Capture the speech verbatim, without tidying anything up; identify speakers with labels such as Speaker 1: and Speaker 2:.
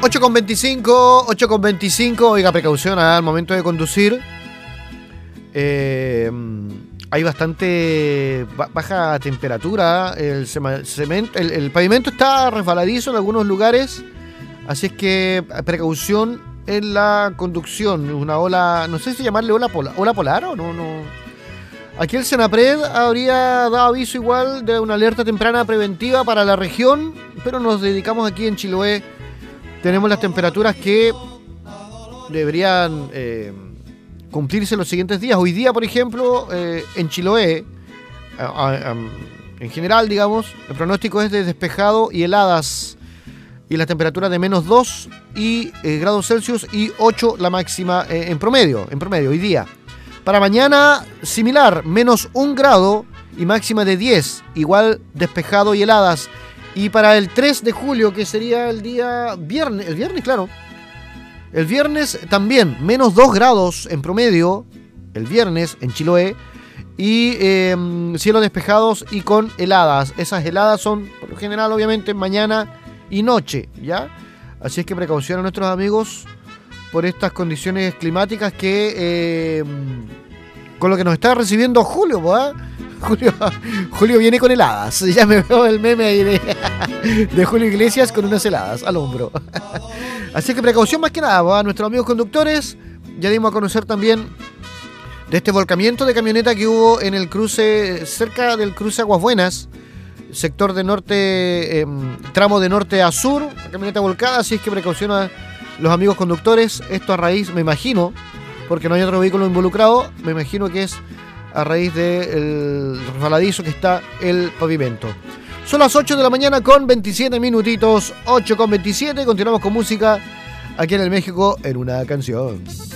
Speaker 1: ocho con veinticinco, ocho con veinticinco. Oiga, precaución al momento de conducir. Eh, hay bastante baja temperatura. El, cemento, el, el pavimento está resbaladizo en algunos lugares. Así es que precaución en la conducción. Una ola, no sé si llamarle ola polar, ola polar o no, no. Aquí el Senapred habría dado aviso igual de una alerta temprana preventiva para la región, pero nos dedicamos aquí en Chiloé. Tenemos las temperaturas que deberían eh, cumplirse los siguientes días. Hoy día, por ejemplo, eh, en Chiloé, a, a, a, en general, digamos, el pronóstico es de despejado y heladas. Y la temperatura de menos dos y, eh, grados Celsius y ocho la máxima eh, en promedio, en promedio, hoy día. Para mañana, similar, menos un grado y máxima de diez, igual despejado y heladas. Y para el tres de julio, que sería el día viernes, el viernes, claro. El viernes también, menos dos grados en promedio, el viernes en Chiloé. Y eh, cielos despejados y con heladas. Esas heladas son, por lo general, obviamente, mañana y noche, ¿ya? Así es que precaución a nuestros amigos por estas condiciones climáticas que eh, con lo que nos está recibiendo Julio, ¿eh? Julio, Julio viene con heladas. Ya me veo el meme ahí de, de Julio Iglesias con unas heladas al hombro. Así que precaución más que nada, ¿eh? Nuestros amigos conductores. Ya dimos a conocer también de este volcamiento de camioneta que hubo en el cruce, cerca del cruce Aguas Buenas, sector de norte, eh, tramo de norte a sur, camioneta volcada. Así es que precaución a los amigos conductores. Esto a raíz, me imagino, porque no hay otro vehículo involucrado, me imagino que es a raíz del resbaladizo que está el pavimento. Son las ocho de la mañana con veintisiete minutitos, ocho con veintisiete. Continuamos con música aquí en el México en una canción.